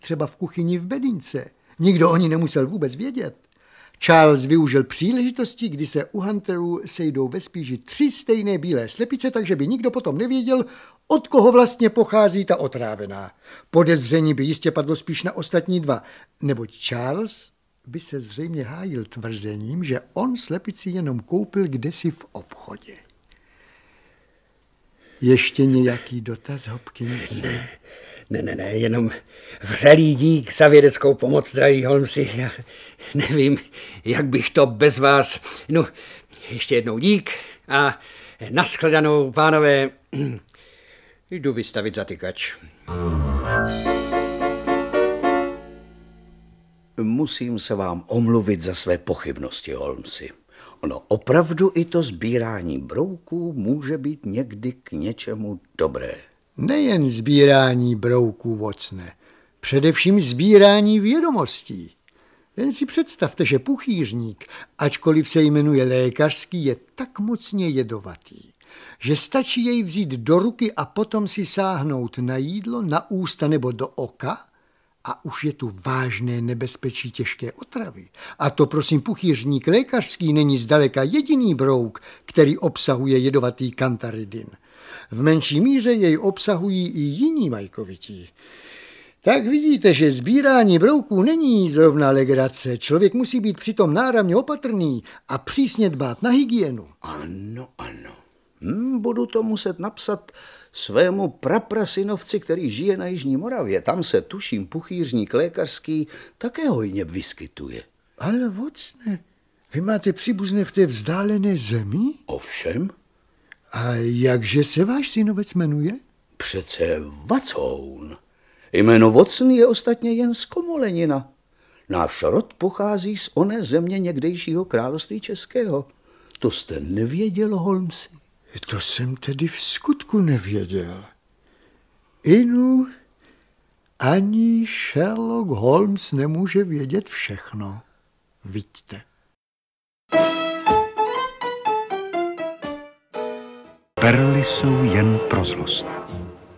třeba v kuchyni v bedince. Nikdo o ní nemusel vůbec vědět. Charles využil příležitosti, kdy se u Hunterů sejdou ve spíži 3 stejné bílé slepice, takže by nikdo potom nevěděl, od koho vlastně pochází ta otrávená. Podezření by jistě padlo spíš na ostatní 2, neboť Charles by se zřejmě hájil tvrzením, že on slepici jenom koupil kdesi v obchodě. Ještě nějaký dotaz, Hopkins? Ne, jenom vřelý dík za vědeckou pomoc, drahý Holmesi. Já nevím, jak bych to bez vás... No, ještě jednou dík a nashledanou, pánové. Jdu vystavit zatykač. Musím se vám omluvit za své pochybnosti, Holmesi. Ono opravdu i to sbírání brouků může být někdy k něčemu dobré. Nejen sbírání brouků, Watsone, především sbírání vědomostí. Jen si představte, že puchýřník, ačkoliv se jmenuje lékařský, je tak mocně jedovatý, že stačí jej vzít do ruky a potom si sáhnout na jídlo, na ústa nebo do oka a už je tu vážné nebezpečí těžké otravy. A to, prosím, puchýřník lékařský není zdaleka jediný brouk, který obsahuje jedovatý kantaridin. V menší míře jej obsahují i jiní majkovití. Tak vidíte, že sbírání brouků není zrovna legrace. Člověk musí být přitom náramně opatrný a přísně dbát na hygienu. Ano. Budu to muset napsat svému praprasynovci, který žije na Jižní Moravě. Tam se, tuším, puchýřník lékařský také hojně vyskytuje. Ale Watsone, vy máte příbuzné v té vzdálené zemi? Ovšem. A jakže se váš synovec jmenuje? Přece Watson. Jméno Watson je ostatně jen z Komolenina. Náš rod pochází z oné země někdejšího království českého. To jste nevěděl, Holmesi? To jsem tedy v skutku nevěděl. Inu, ani Sherlock Holmes nemůže vědět všechno. Vidíte. Perly jsou jen pro zlost.